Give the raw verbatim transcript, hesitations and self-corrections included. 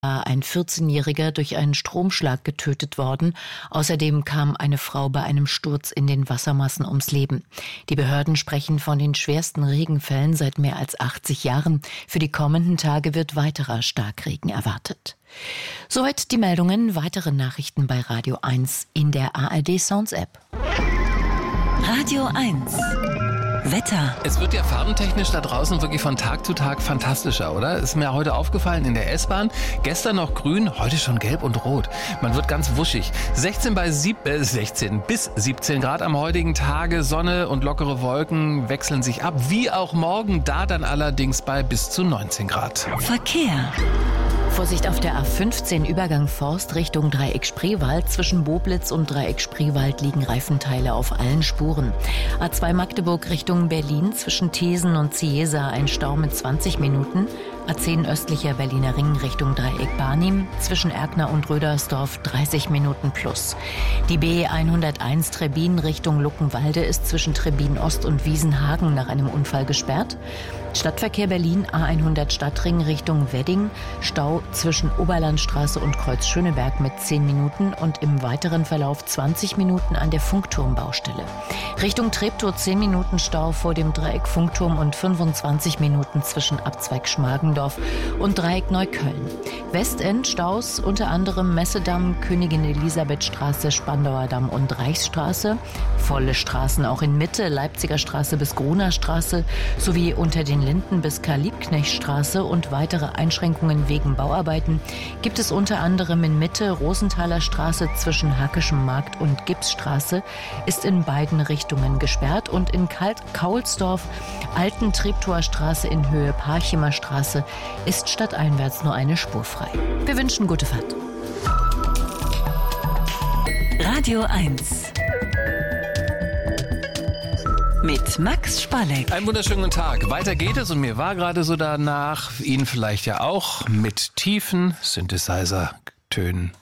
ein vierzehnjähriger durch einen Stromschlag getötet worden. Außerdem kam eine Frau bei einem Sturz in den Wassermassen ums Leben. Die Behörden sprechen von den schwersten Regenfällen seit mehr als achtzig Jahren. Für die kommenden Tage wird weiterer Starkregen erwartet. Soweit die Meldungen. Weitere Nachrichten bei Radio eins in der A R D Sounds App. Radio eins. Wetter. Es wird ja farbentechnisch da draußen wirklich von Tag zu Tag fantastischer, oder? Ist mir heute aufgefallen in der S-Bahn. Gestern noch grün, heute schon gelb und rot. Man wird ganz wuschig. sechzehn, bei sieb, äh, sechzehn bis siebzehn Grad am heutigen Tage. Sonne und lockere Wolken wechseln sich ab. Wie auch morgen, da dann allerdings bei bis zu neunzehn Grad. Verkehr. Vorsicht auf der A fünfzehn Übergang Forst Richtung Dreieck Spreewald. Zwischen Boblitz und Dreieck Spreewald liegen Reifenteile auf allen Spuren. A zwei Magdeburg Richtung Berlin. Zwischen Thesen und Ciesa ein Stau mit zwanzig Minuten. A zehn östlicher Berliner Ring Richtung Dreieck Barnim. Zwischen Erkner und Rödersdorf dreißig Minuten plus. Die B hunderteins Trebbin Richtung Luckenwalde ist zwischen Trebbin Ost und Wiesenhagen nach einem Unfall gesperrt. Stadtverkehr Berlin A hundert Stadtring Richtung Wedding. Stau zwischen Oberlandstraße und Kreuz Schöneberg mit zehn Minuten und im weiteren Verlauf zwanzig Minuten an der Funkturmbaustelle. Richtung Treptow zehn Minuten Stau vor dem Dreieck Funkturm und fünfundzwanzig Minuten zwischen Abzweig Schmargendorf und Dreieck Neukölln. Westend Staus unter anderem Messedamm, Königin Elisabeth Straße, Spandauer Damm und Reichsstraße. Volle Straßen auch in Mitte, Leipziger Straße bis Gruner Straße sowie unter den Linden bis Karl-Liebknecht-Straße und weitere Einschränkungen wegen Bauarbeiten gibt es unter anderem in Mitte Rosenthaler Straße zwischen Hackischem Markt und Gipsstraße ist in beiden Richtungen gesperrt und in Kaulsdorf Alten Treptower Straße in Höhe Parchimer Straße ist stadteinwärts nur eine Spur frei. Wir wünschen gute Fahrt. Radio eins. Mit Max Spalleck. Einen wunderschönen guten Tag. Weiter geht es und mir war gerade so danach, Ihnen vielleicht ja auch, mit tiefen Synthesizer-Tönen.